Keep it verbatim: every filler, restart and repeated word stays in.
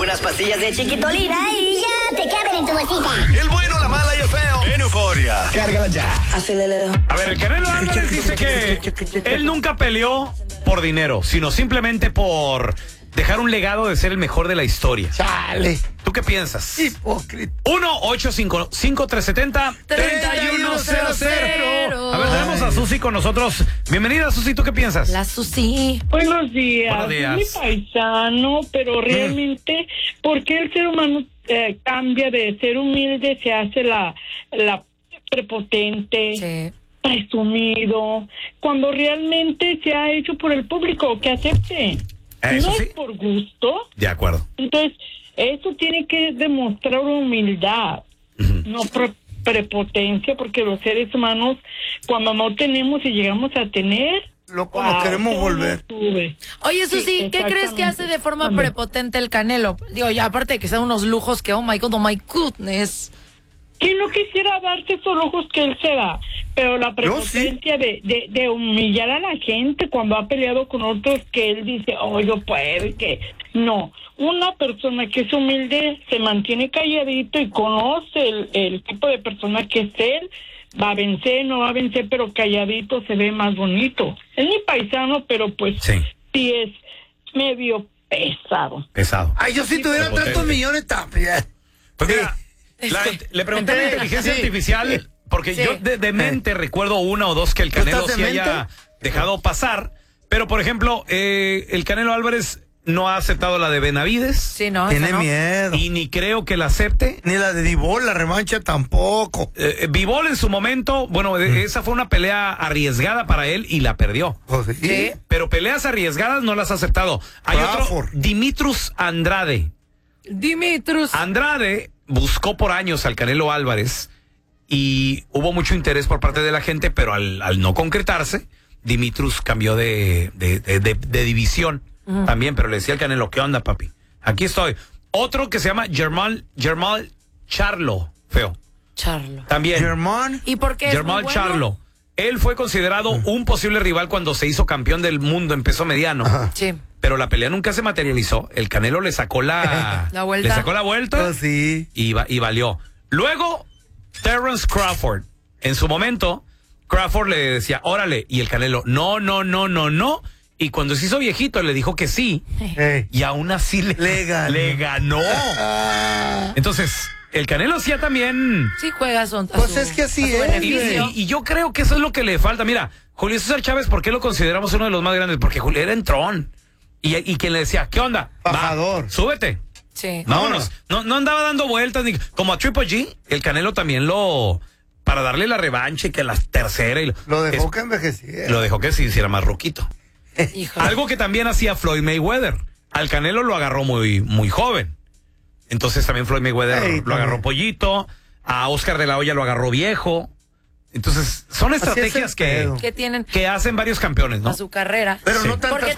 unas pastillas de Chiquitolina y ya te caben en tu bolsita. El bueno, la mala y el feo. En Euforia. Cárgala ya. A ver, el Canelo Álvarez dice que él nunca peleó por dinero, sino simplemente por dejar un legado de ser el mejor de la historia. Chale. ¿Tú qué piensas? Hipócrita. uno ocho cinco cinco tres siete cero tres uno cero cero. A ver, tenemos a Susi con nosotros. Bienvenida, Susi, ¿tú qué piensas? La Susi. Buenos días. Buenos días. Es mi paisano, pero realmente, ¿por qué el ser humano eh, cambia de ser humilde, se hace la, la prepotente, Sí. presumido, cuando realmente se ha hecho por el público que acepte? Eso no sí. es por gusto. De acuerdo. Entonces, eso tiene que demostrar humildad, Ujú. no pre- prepotencia, porque los seres humanos, cuando no tenemos y llegamos a tener, Loco, nos queremos ¿cómo volver. sube? Oye, Susi, Sí, ¿qué crees que hace de forma exactamente. prepotente el Canelo? Digo, ya aparte de que sean unos lujos que, oh my God, oh my goodness. Que no quisiera darse esos lujos que él se da, pero la prepotencia de, de, de humillar a la gente cuando ha peleado con otros que él dice, oh, yo puedo, que no. Una persona que es humilde se mantiene calladito y conoce el, el tipo de persona que es él, va a vencer, no va a vencer, pero calladito se ve más bonito. Es mi paisano, pero pues Sí. sí es medio pesado. Pesado. Ay, yo si tuviera Prepotente. tantos millones también. Pues mira, la- le pregunté a la inteligencia Sí. artificial, porque Sí. yo de, de mente recuerdo una o dos que el Canelo estás sí demente? haya dejado pasar, pero por ejemplo, eh, el Canelo Álvarez no ha aceptado la de Benavides Sí, no, Tiene esa no. miedo. y ni creo que la acepte. Ni la de Divol, la revancha tampoco. Eh, Bivol en su momento, bueno, eh, esa fue una pelea arriesgada para él y la perdió. Pues sí. Sí. Pero peleas arriesgadas no las ha aceptado. Hay otro, Crawford. Dimitrus Andrade. Dimitrus. Andrade buscó por años al Canelo Álvarez y hubo mucho interés por parte de la gente, pero al, al no concretarse, Dimitrus cambió de, de, de, de- de división Ujú. también, pero le decía al Canelo, ¿qué onda, papi? Aquí estoy. Otro que se llama Germán, Germán Charlo, feo, Charlo. también. Germán. ¿Y por qué es muy Germán bueno? Charlo. Él fue considerado un posible rival cuando se hizo campeón del mundo en peso mediano. Ajá. Sí. Pero la pelea nunca se materializó. El Canelo le sacó la, La vuelta. Le sacó la vuelta Pues sí. y, va- y valió. Luego, Terence Crawford. En su momento, Crawford le decía, órale. Y el Canelo, no, no, no, no, no. Y cuando se hizo viejito, le dijo que sí. Ey. Y aún así le, Le ganó. le ganó. Ah. Entonces, el Canelo hacía también... Sí juega a su, a Pues su- es que así a su es, Y, beneficio. y- y yo creo que eso es lo que le falta. Mira, Julio César Chávez, ¿por qué lo consideramos uno de los más grandes? Porque Julio era entrón. Y, y quien le decía, ¿qué onda? Va, Fajador. súbete. Sí. Vámonos. No, no andaba dando vueltas. Ni, como a Triple G, el Canelo también lo... Para darle la revancha y que la tercera... Y lo, Lo dejó es- que envejeciera. Lo dejó que se hiciera más roquito. Híjole. Algo que también hacía Floyd Mayweather. Al Canelo lo agarró muy, muy joven. Entonces también Floyd Mayweather Ey, lo también. agarró pollito. A Oscar de la Hoya lo agarró viejo. Entonces, son Así es el estrategias que, pedo. ¿Qué tienen que hacen varios campeones, ¿no? a su carrera? Pero Sí. no tantas Porque